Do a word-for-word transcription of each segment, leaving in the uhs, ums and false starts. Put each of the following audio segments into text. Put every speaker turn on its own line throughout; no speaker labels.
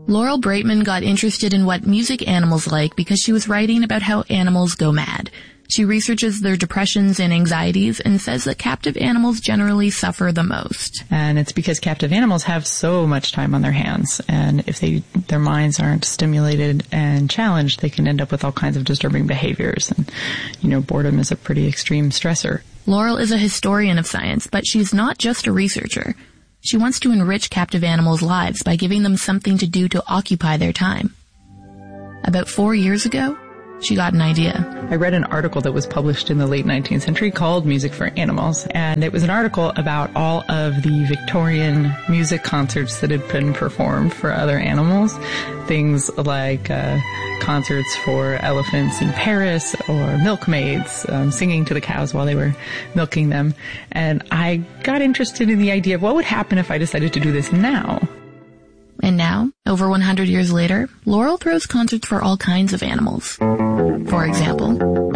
Laurel Breitman got interested in what music animals like because she was writing about how animals go mad. She researches their depressions and anxieties and says that captive animals generally suffer the most.
And it's because captive animals have so much time on their hands. And if they, their minds aren't stimulated and challenged, they can end up with all kinds of disturbing behaviors. And, you know, boredom is a pretty extreme stressor.
Laurel is a historian of science, but she's not just a researcher. She wants to enrich captive animals' lives by giving them something to do to occupy their time. About four years ago, she got an idea.
I read an article that was published in the late nineteenth century called Music for Animals, and it was an article about all of the Victorian music concerts that had been performed for other animals. Things like uh, concerts for elephants in Paris or milkmaids um, singing to the cows while they were milking them. And I got interested in the idea of what would happen if I decided to do this now.
And now, over one hundred years later, Laurel throws concerts for all kinds of animals. For example,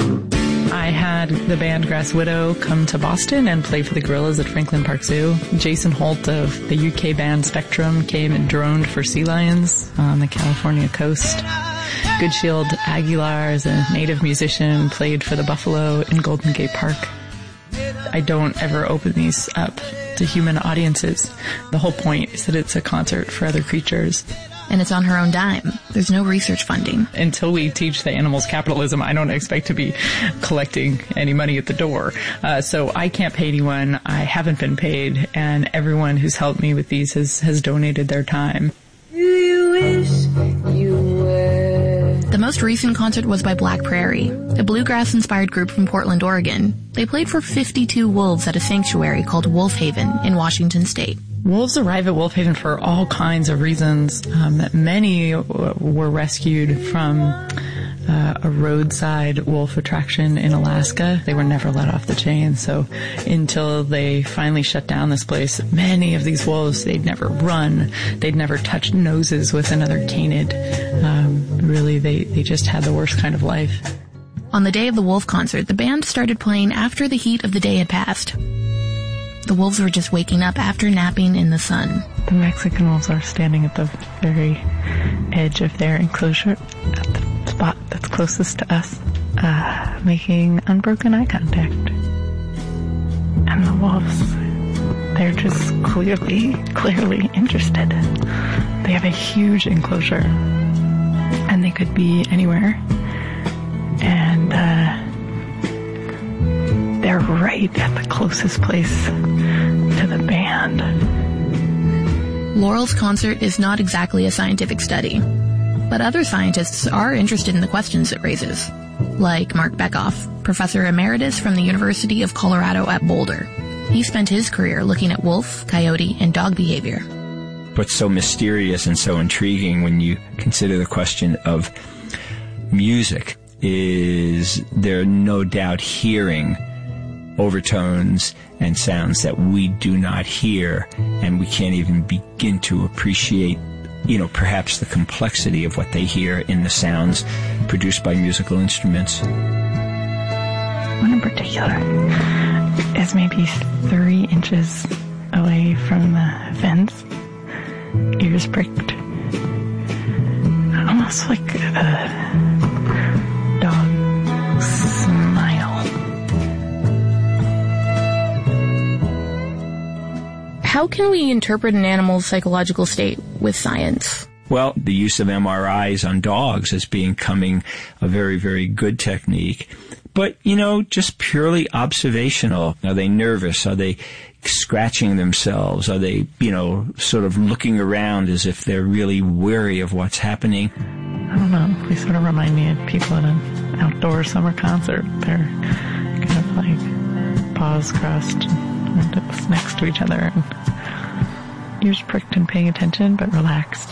I had the band Grass Widow come to Boston and play for the gorillas at Franklin Park Zoo. Jason Holt of the U K band Spectrum came and droned for sea lions on the California coast. Good Shield Aguilar, as a native musician, played for the buffalo in Golden Gate Park. I don't ever open these up to human audiences. The whole point is that it's a concert for other creatures.
And it's on her own dime. There's no research funding.
Until we teach the animals capitalism, I don't expect to be collecting any money at the door. Uh, so I can't pay anyone. I haven't been paid. And everyone who's helped me with these has, has donated their time.
Do you wish you were? The most recent concert was by Black Prairie, a bluegrass-inspired group from Portland, Oregon. They played for fifty-two wolves at a sanctuary called Wolf Haven in Washington State.
Wolves arrive at Wolf Haven for all kinds of reasons. Um, many w- were rescued from uh, a roadside wolf attraction in Alaska. They were never let off the chain. So until they finally shut down this place, many of these wolves, they'd never run. They'd never touched noses with another canid. Um, really, they, they just had the worst kind of life.
On the day of the wolf concert, the band started playing after the heat of the day had passed. The wolves were just waking up after napping in the sun.
The Mexican wolves are standing at the very edge of their enclosure, at the spot that's closest to us, uh, making unbroken eye contact. And the wolves, they're just clearly, clearly interested. They have a huge enclosure, and they could be anywhere. And, uh, they're right at the closest place to the band.
Laurel's concert is not exactly a scientific study, but other scientists are interested in the questions it raises, like Mark Bekoff, professor emeritus from the University of Colorado at Boulder. He spent his career looking at wolf, coyote, and dog behavior.
What's so mysterious and so intriguing when you consider the question of music is they're no doubt hearing overtones and sounds that we do not hear, and we can't even begin to appreciate, you know, perhaps the complexity of what they hear in the sounds produced by musical instruments.
One in particular is maybe three inches away from the fence, ears pricked, almost like a dog smile.
How can we interpret an animal's psychological state with science?
Well, the use of M R Is on dogs is becoming a very, very good technique. But, you know, just purely observational. Are they nervous? Are they scratching themselves? Are they, you know, sort of looking around as if they're really wary of what's happening?
I don't know. They sort of remind me of people at an outdoor summer concert. They're kind of like paws crossed and next to each other, and ears pricked and paying attention, but relaxed.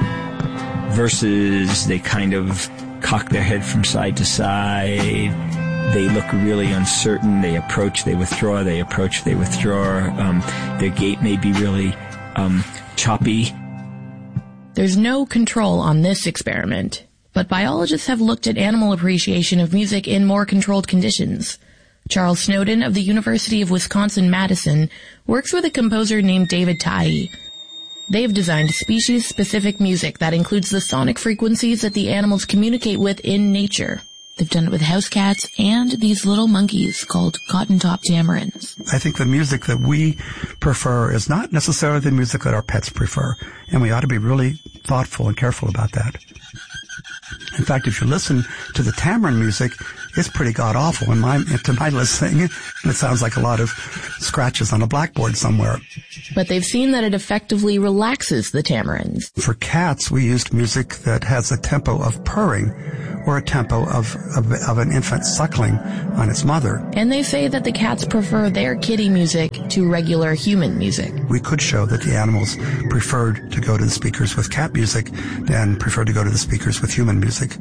Versus they kind of cock their head from side to side. They look really uncertain. They approach, they withdraw, they approach, they withdraw. Um, their gait may be really um, choppy.
There's no control on this experiment, but biologists have looked at animal appreciation of music in more controlled conditions. Charles Snowden of the University of Wisconsin-Madison works with a composer named David Tye. They've designed species-specific music that includes the sonic frequencies that the animals communicate with in nature. They've done it with house cats and these little monkeys called cotton-top tamarins.
I think the music that we prefer is not necessarily the music that our pets prefer, and we ought to be really thoughtful and careful about that. In fact, if you listen to the tamarin music, it's pretty god-awful. In my, to my listening, it sounds like a lot of scratches on a blackboard somewhere.
But they've seen that it effectively relaxes the tamarins.
For cats, we used music that has a tempo of purring or a tempo of, of, of an infant suckling on its mother.
And they say that the cats prefer their kitty music to regular human music.
We could show that the animals preferred to go to the speakers with cat music than preferred to go to the speakers with human music.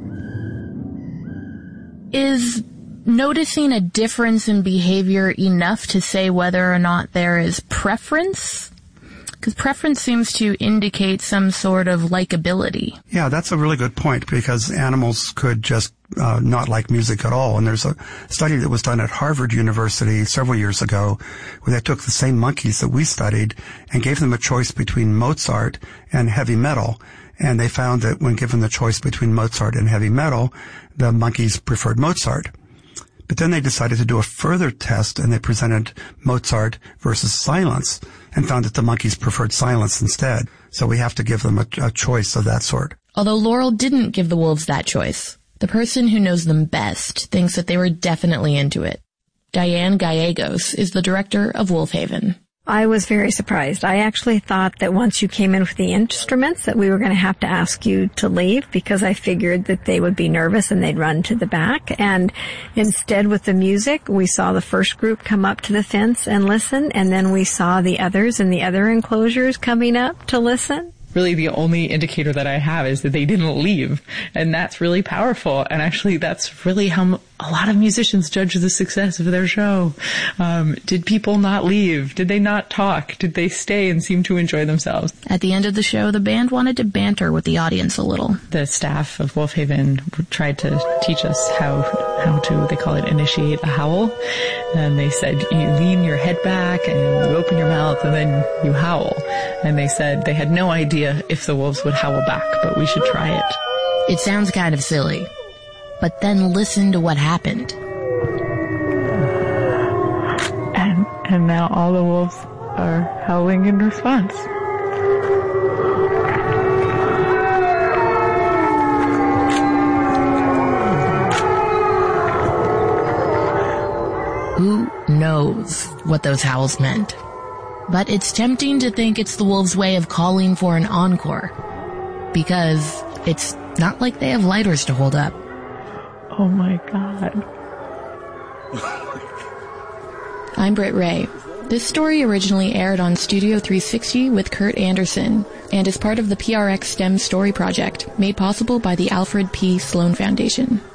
Is noticing a difference in behavior enough to say whether or not there is preference? Because preference seems to indicate some sort of likability.
Yeah, that's a really good point, because animals could just uh, not like music at all. And there's a study that was done at Harvard University several years ago where they took the same monkeys that we studied and gave them a choice between Mozart and heavy metal. And they found that when given the choice between Mozart and heavy metal, the monkeys preferred Mozart. But then they decided to do a further test, and they presented Mozart versus silence and found that the monkeys preferred silence instead. So we have to give them a, a choice of that sort.
Although Laurel didn't give the wolves that choice, the person who knows them best thinks that they were definitely into it. Diane Gallegos is the director of Wolf Haven.
I was very surprised. I actually thought that once you came in with the instruments that we were going to have to ask you to leave, because I figured that they would be nervous and they'd run to the back. And instead, with the music, we saw the first group come up to the fence and listen, and then we saw the others in the other enclosures coming up to listen.
Really, the only indicator that I have is that they didn't leave. And that's really powerful. And actually, that's really how a lot of musicians judge the success of their show. Um, did people not leave? Did they not talk? Did they stay and seem to enjoy themselves?
At the end of the show, the band wanted to banter with the audience a little.
The staff of Wolf Haven tried to teach us how, how to, they call it, initiate a howl. And they said, you lean your head back and you open your mouth and then you howl. And they said they had no idea if the wolves would howl back, but we should try it.
It sounds kind of silly, but then listen to what happened.
And, and now all the wolves are howling in response.
Who knows what those howls meant? But it's tempting to think it's the wolves' way of calling for an encore, because it's not like they have lighters to hold up.
Oh my God.
I'm Britt Ray. This story originally aired on Studio three sixty with Kurt Anderson and is part of the P R X STEM Story Project, made possible by the Alfred P. Sloan Foundation.